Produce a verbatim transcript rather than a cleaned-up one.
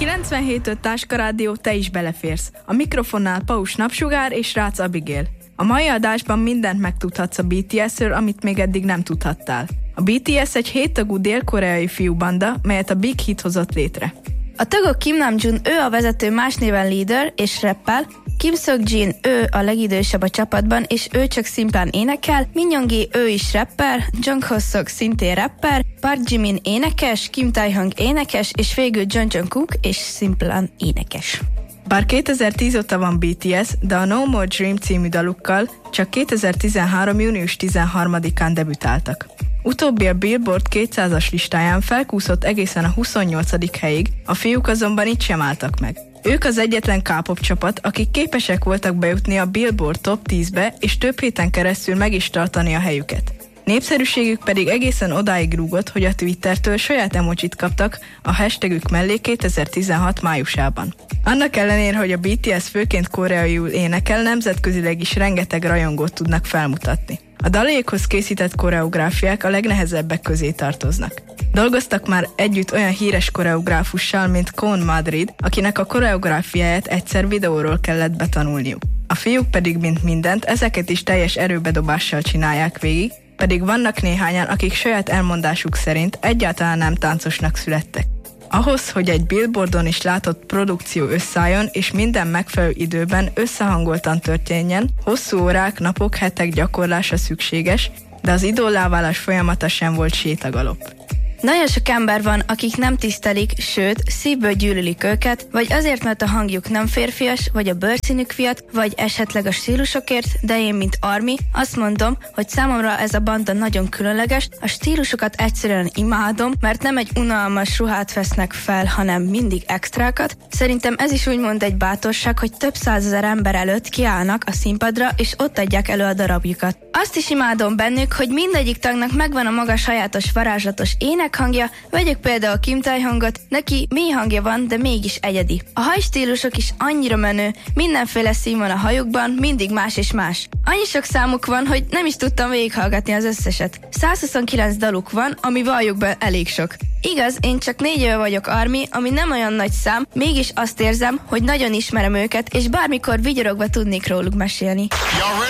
kilencvenhét öt Táska Rádió, te is beleférsz. A mikrofonnál Paus Napsugár és Rácz Abigail. A mai adásban mindent megtudhatsz a bé té es-ről, amit még eddig nem tudhattál. A bé té es egy héttagú dél-koreai fiúbanda, melyet a Big Hit hozott létre. A tagok Kim Namjoon, ő a vezető, más néven Leader és rappel, Kim Seokjin, ő a legidősebb a csapatban, és ő csak szimplán énekel, Min Young-gi, ő is rapper, Jung Ho-sok szintén rapper, Park Jimin énekes, Kim Tae-hyung énekes, és végül Jung Jungkook és szimplán énekes. Bár kétezer-tíz óta van bé té es, de a No More Dream című dalukkal csak kétezer-tizenhárom. június tizenharmadikán debütáltak. Utóbbi a Billboard kétszázas listáján felkúszott egészen a huszonnyolcadik helyig, a fiúk azonban itt sem álltak meg. Ők az egyetlen K-pop csapat, akik képesek voltak bejutni a Billboard top tízbe, és több héten keresztül meg is tartani a helyüket. Népszerűségük pedig egészen odáig rúgott, hogy a Twittertől saját emojit kaptak a hashtagük mellé kétezer-tizenhat. májusában. Annak ellenére, hogy a bé té es főként koreaiul énekel, nemzetközileg is rengeteg rajongót tudnak felmutatni. A dalékhoz készített koreográfiák a legnehezebbek közé tartoznak. Dolgoztak már együtt olyan híres koreográfussal, mint Kon Madrid, akinek a koreográfiáját egyszer videóról kellett betanulniuk. A fiúk pedig, mint mindent, ezeket is teljes erőbedobással csinálják végig, pedig vannak néhányan, akik saját elmondásuk szerint egyáltalán nem táncosnak születtek. Ahhoz, hogy egy Billboardon is látott produkció összeálljon, és minden megfelelő időben összehangoltan történjen, hosszú órák, napok, hetek gyakorlása szükséges, de az idollá válás folyamata sem volt sétagalop. Nagyon sok ember van, akik nem tisztelik, sőt, szívből gyűlölik őket, vagy azért, mert a hangjuk nem férfias, vagy a bőrszínük miatt, vagy esetleg a stílusokért, de én, mint Army, azt mondom, hogy számomra ez a banda nagyon különleges, a stílusokat egyszerűen imádom, mert nem egy unalmas ruhát vesznek fel, hanem mindig extrákat. Szerintem ez is úgymond egy bátorság, hogy több százezer ember előtt kiállnak a színpadra, és ott adják elő a darabjukat. Azt is imádom bennük, hogy mindegyik tagnak megvan a maga sajátos varázslatos ének hangja, vegyük például Kim Tae-hyungot, neki mély hangja van, de mégis egyedi. A hajstílusok is annyira menő, mindenféle szín van a hajukban, mindig más és más. Annyi sok számuk van, hogy nem is tudtam végighallgatni az összeset. százhuszonkilenc daluk van, ami valljuk be elég sok. Igaz, én csak négy éve vagyok Army, ami nem olyan nagy szám, mégis azt érzem, hogy nagyon ismerem őket, és bármikor vigyorogva tudnék róluk mesélni.